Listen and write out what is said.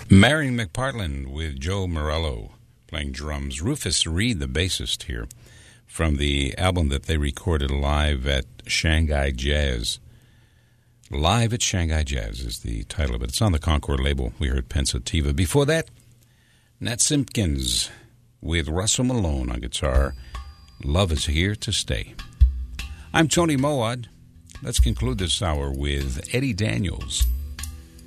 Marion McPartland with Joe Morello playing drums. Rufus Reed, the bassist here, from the album that they recorded live at Shanghai Jazz. Live at Shanghai Jazz is the title of it. It's on the Concord label. We heard Pensativa. Before that, Nat Simpkins with Russell Malone on guitar. Love is Here to Stay. I'm Tony Moad. Let's conclude this hour with Eddie Daniels.